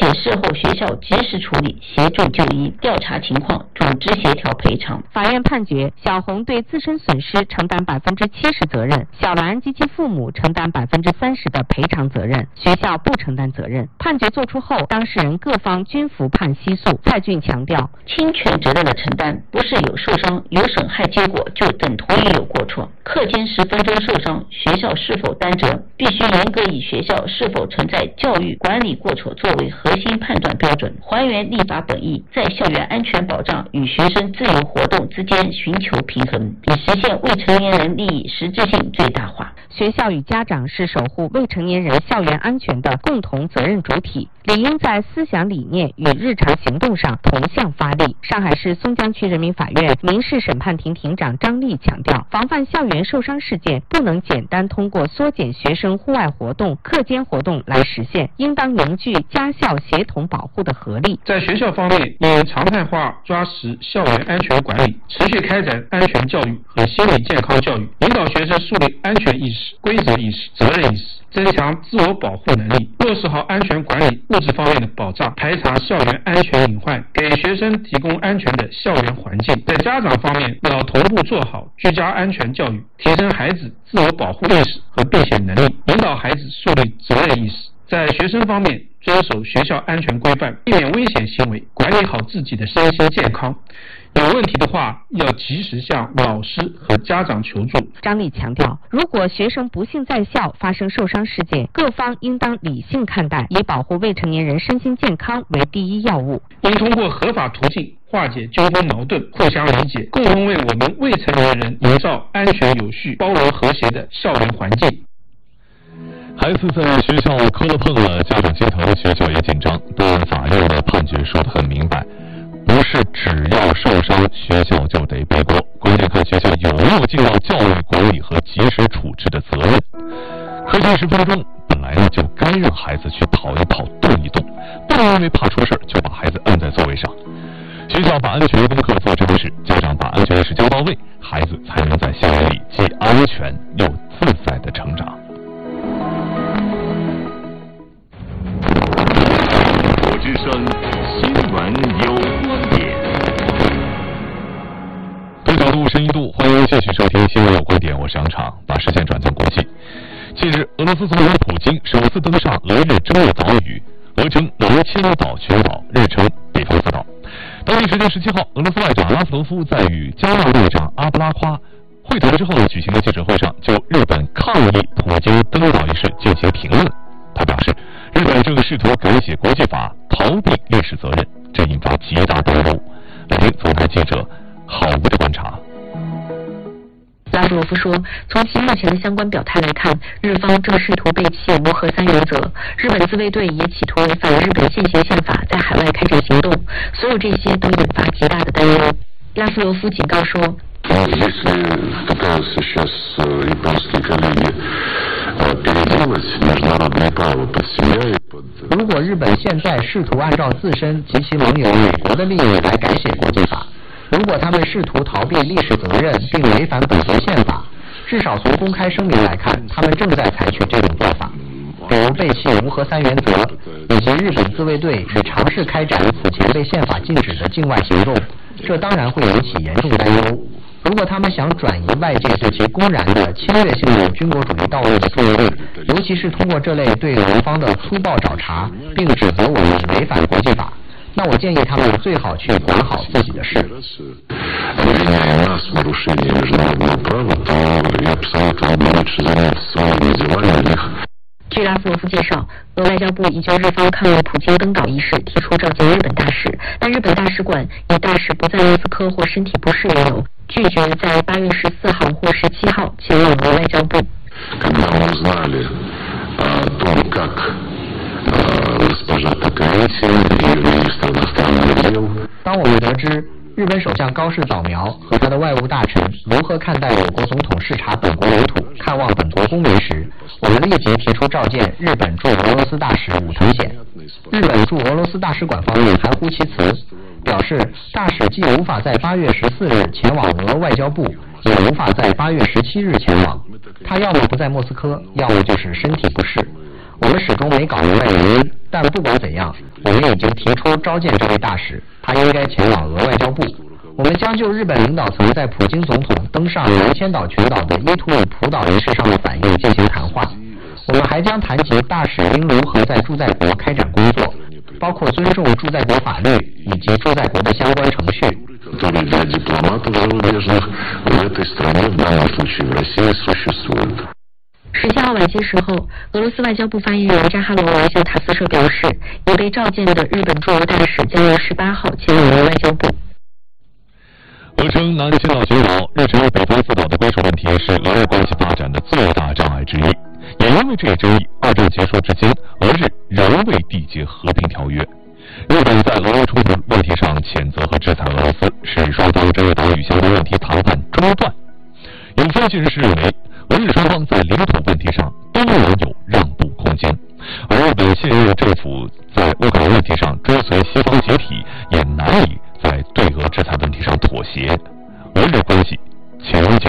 且事后学校及时处理，协助就医，调查情况，组织协调赔偿。 法院判决小红对自身损失承担70%责任，小兰及其父母承担30%的赔偿责任，学校不承担责任。判决作出后，当事人各方均服判息诉。蔡俊强调， 侵权责任的承担不是有受伤、有损害结果就等同于有过错。课间10分钟受伤，学校是否担责，必须严格以学校是否存在教育管理过错作为核心判断标准，还原立法本意，在校园安全保障与学生自由活动之间寻求平衡，以实现未成年人利益实质性最大化。 学校与家长是守护未成年人校园安全的共同责任主体，理应在思想理念与日常行动上同向发力。上海市松江区人民法院民事审判庭庭长张丽强调，防范校园受伤事件不能简单通过缩减学生户外活动、课间活动来实现，应当凝聚家校协同保护的合力。 在学校方面，应常态化抓实校园安全管理，持续开展安全教育和心理健康教育，引导学生树立安全意识、规则意识、责任意识，增强自我保护能力，落实好安全管理物质方面的保障，排查校园安全隐患，给学生提供安全的校园环境。在家长方面，要同步做好居家安全教育，提升孩子自我保护意识和避险能力，引导孩子树立责任意识。在学生方面，遵守学校安全规范，避免危险行为，管理好自己的身心健康。有问题的话，要及时向老师和家长求助。 张丽强调，如果学生不幸在校发生受伤事件，各方应当理性看待，以保护未成年人身心健康为第一要务。 应通过合法途径化解纠纷矛盾，互相理解，共同为我们未成年人营造安全有序、包容和谐的校园环境。 孩子在学校磕了碰了，家长心疼，学校也紧张。但法院的判决说得很明白，不是只要受伤学校就得背锅，关键看学校有没有尽到教育管理和及时处置的责任。课间10分钟本来呢就该让孩子去跑一跑、动一动，不能因为怕出事就把孩子摁在座位上。学校把安全功课做扎实，家长把安全意识教到位，孩子才能在校园里既安全又自在地成长。 之声新闻有观点， 多角度、深一度，欢迎继续收听新闻有观点，我是杨畅，把视线转向国际。近日，俄罗斯总统普京首次登上俄日正月岛屿，俄称挪威千岛岛群岛，日称北方四岛。当地时间17号，俄罗斯外长拉夫罗夫在与加纳外长阿布拉夸会谈之后举行的记者会上，就日本抗议普京登岛一事进行评论。他表示，日本正试图改写国际法，逃避历史责任，这引发极大担忧。来听总台记者郝威的观察。 拉夫罗夫说，从其目前的相关表态来看，日方正试图背弃无核三原则，日本自卫队也企图违反日本现行宪法在海外开展行动，所有这些都引发极大的担忧。拉夫罗夫警告说， 如果日本现在试图按照自身及其盟友美国的利益来改写国际法，如果他们试图逃避历史责任并违反本国宪法，至少从公开声明来看，他们正在采取这种做法，比如背弃无核三原则，以及日本自卫队已尝试开展此前被宪法禁止的境外行动，这当然会引起严重担忧。如果他们想转移外界对其公然的侵略性的军国主义道路的注意力，尤其是通过这类对俄方的粗暴找茬，并指责我们违反国际法，那我建议他们最好去管好自己的事。 据拉夫罗夫介绍，俄外交部已就日方抗议普京登岛一事提出召见日本大使，但日本大使馆以大使不在莫斯科或身体不适为由，拒绝在8月14号或17号前往俄外交部。 当我们得知日本首相高市早苗和他的外务大臣如何看待我国总统视察本国领土、看望本国公民时，我们立即提出召见日本驻俄罗斯大使武藤显。日本驻俄罗斯大使馆方面含糊其辞，表示大使既无法在8月14日前往俄外交部，也无法在8月17日前往，他要么不在莫斯科，要么就是身体不适。我们始终没搞明白原因， 但不管怎样，我们已经提出召见这位大使，他应该前往俄外交部。我们将就日本领导层在普京总统登上南千岛群岛的伊图里普岛一事上的反应进行谈话。我们还将谈及大使应如何在驻在国开展工作，包括尊重驻在国法律以及驻在国的相关程序。 17号晚些时候，俄罗斯外交部发言人扎哈罗娃向塔斯社表示，已被召见的日本驻俄大使将于18号前往俄外交部。 俄称南千岛群岛日至北方四岛的归属问题是俄日关系发展的最大障碍之一，也因为这一争议，二战结束至今，俄日仍未缔结和平条约。日本在俄乌冲突问题上谴责和制裁俄罗斯，使双方争议岛屿相关问题谈判中断。有分析人士认为，俄日双方在领土问题上都仍有让步空间，而日本现任政府在乌克兰问题上追随西方解体，也难以在对俄制裁问题上妥协，俄日关系情景